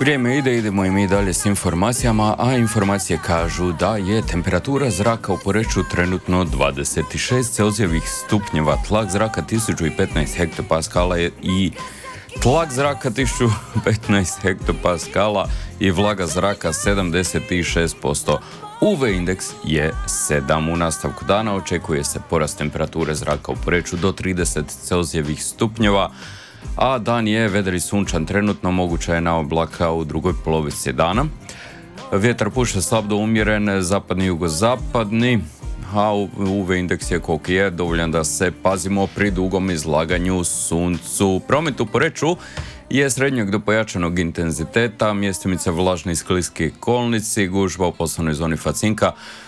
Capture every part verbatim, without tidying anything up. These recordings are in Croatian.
Vrijeme ide, idemo i mi dalje s informacijama, a informacije kažu da je temperatura zraka u Poreču trenutno dvadeset šest Celzijevih stupnjeva, tlak zraka tisuću petnaest hektopaskala i tlak zraka tisuću petnaest hektopaskala i vlaga zraka sedamdeset šest posto. U V indeks je sedam. U nastavku dana očekuje se porast temperature zraka u Poreču do trideset Celzijevih stupnjeva, a dan je vedar i sunčan, trenutno moguća je naoblaka u drugoj polovici dana. Vjetar puše slab do umjeren, zapadni jugozapadni, a U V indeks je koliko je, dovoljan da se pazimo pri dugom izlaganju suncu. Promet u Poreču je srednjeg do pojačanog intenziteta, mjestimice vlažni i skliski kolnici, gužva u poslovnoj zoni Facinka.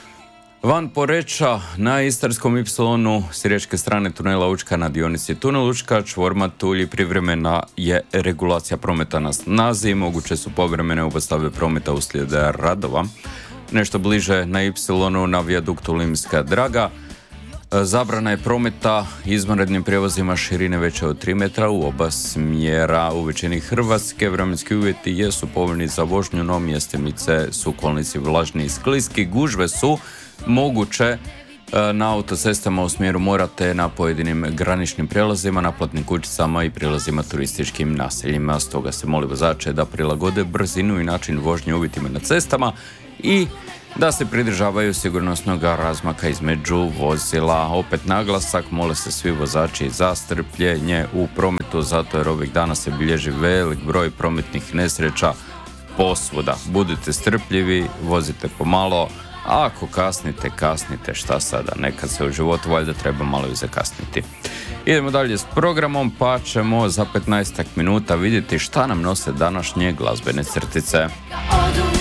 Van Poreča na Istarskom ipsilonu s riječke strane tunela Učka na dionici tunel Učka, čvorma Tulji, privremena je regulacija prometa na snazi, moguće su povremene obustave prometa uslijed radova. Nešto bliže na Ipsilonu na vijaduktu Limska Draga. Zabrana je prometa izvanrednim prijevozima širine veće od tri metra u oba smjera. U većini Hrvatske vremenski uvjeti jesu povoljni za vožnju, no mjestimice su kolnici vlažni i skliski. Gužve su moguće na autocestama u smjeru mora te na pojedinim graničnim prijelazima, naplatnim kućicama i prilazima turističkim naseljima. Stoga se moli vozače da prilagode brzinu i način vožnje uvjetima na cestama i da se pridržavaju sigurnosnog razmaka između vozila. Opet naglasak, mole se svi vozači za strpljenje u prometu, zato jer ovih dana se bilježi velik broj prometnih nesreća posvuda. Budite strpljivi, vozite pomalo, a ako kasnite, kasnite, šta sada, nekad se u životu valjda treba malo i zakasniti. Idemo dalje s programom, pa ćemo za petnaestak minuta vidjeti šta nam nose današnje glazbene crtice.